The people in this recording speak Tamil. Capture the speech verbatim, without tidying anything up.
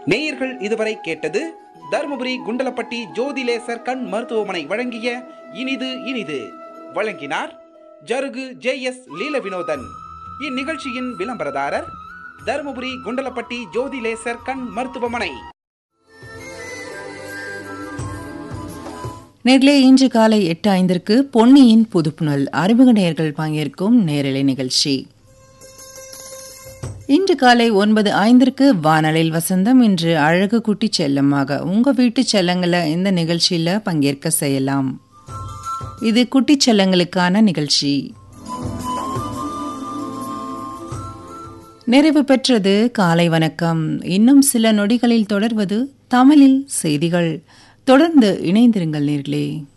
நேயர்கள் இதுவரை கேட்டது தருமபுரி குண்டலப்பட்டி ஜோதி லேசர் கண் மருத்துவமனை வழங்கிய இனிது இனிது. வழங்கினார் ஜருகு ஜே எஸ் லீல வினோதன். இந்நிகழ்ச்சியின் விளம்பரதாரர் தருமபுரி குண்டலப்பட்டி ஜோதி லேசர் கண் மருத்துவமனை. நேர்களே, இன்று காலை எட்டு ஐந்திற்கு பொன்னியின் புதுப்புணல் அறிமுக நேயர்கள் பங்கேற்கும் நேரலை நிகழ்ச்சி. இன்று காலை ஒன்பது ஐந்திற்கு வானலில் வசந்தம். இன்று அழகு குட்டி செல்லமாக உங்க வீட்டு செல்லங்களை இந்த நிகழ்ச்சியில பங்கேற்க செய்யலாம். இது குட்டி செல்லங்களுக்கான நிகழ்ச்சி. நிறைவு பெற்றது காலை வணக்கம். இன்னும் சில நொடிகளில் தொடர்வது தமிழில் செய்திகள். தொடர்ந்து இணைந்திருங்கள் நேர்களே.